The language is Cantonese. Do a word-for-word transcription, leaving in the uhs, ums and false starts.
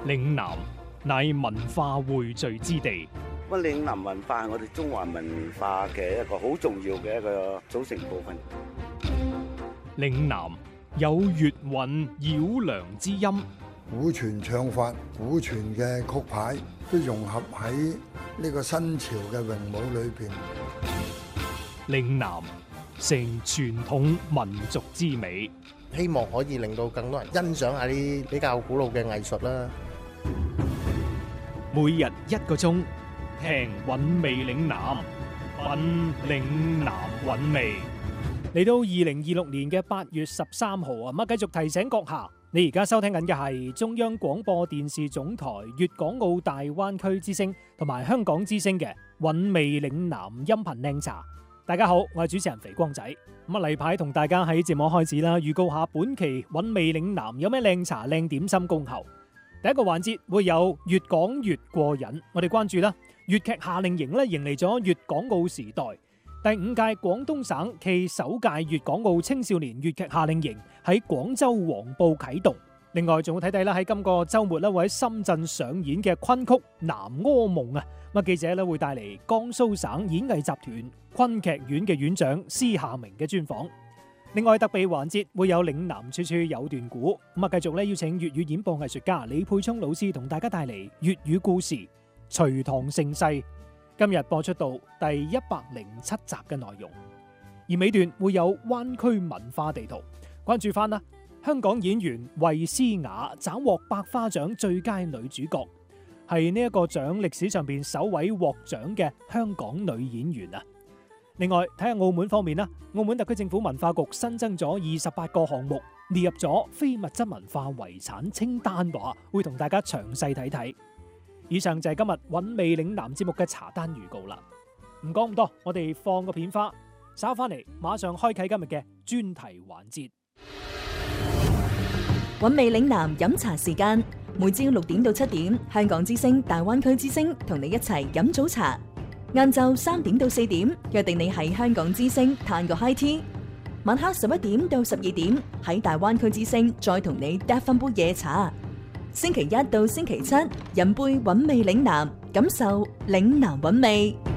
嶺南乃文化匯聚之地。 乜嶺南文化係我哋中華文化嘅一個好重要嘅一個組成部分。 嶺南有粵韻繞梁之音， 古傳唱法、古傳嘅曲牌都融合喺呢個新潮嘅詠舞裏邊。 嶺南成傳統民族之美， 希望可以令到更多人欣賞下啲比較古老嘅藝術啦。 每日一個鐘，聽韻味嶺南，品嶺南韻味。嚟到二零二六年嘅八月十三號啊，咁繼續提醒閣下，你而家收聽緊嘅係中央廣播電視總台粵港澳大灣區之聲同埋香港之聲嘅韻味嶺南音頻靚茶。大家好，我係主持人肥光仔。咁啊，例牌同大家喺節目開始啦，預告下本期韻味嶺南有咩靚茶靚點心恭候。第一個環節會有越講越過癮，我哋關注啦，粵劇夏令營咧迎嚟咗粵港澳時代。第五屆廣東省暨首屆粵港澳青少年粵劇夏令營喺廣州黃埔啟動。另外仲會睇睇啦，喺今個週末咧會喺深圳上演嘅昆曲《南柯夢》啊，咁記者咧會帶嚟江蘇省演藝集團昆劇院嘅院長施夏明嘅專訪。另外特備環節會有嶺南處處有段古，咁啊繼續咧邀請粵語演播藝術家李沛聰老師同大家帶嚟粵語故事《隋唐盛世》。今日播出到第一百零七集嘅內容，而尾段會有灣區文化地圖，關注翻啦。香港演員衛詩雅斬獲百花獎最佳女主角，係呢一個獎歷史上邊首位獲獎嘅香港女演員啊！另外睇下澳門方面啦，澳門特區政府文化局新增咗二十八個項目，列入咗非物質文化遺產清單喎，會同大家詳細睇睇。以上就係今日韻味嶺南節目嘅茶單預告啦。唔講咁多，我哋放個片花，稍翻嚟馬上開啟今日嘅專題環節。 韻味嶺南飲茶時間，每朝六點到七點，香港之聲、大灣區之聲同你一齊飲早茶。晏晝三點到四點，約定你喺香港之聲嘆個 high tea。晚黑十一點到十二點，喺大灣區之聲再同你嗒翻杯夜茶。星期一到星期七，飲杯韻味嶺南，感受嶺南韻味。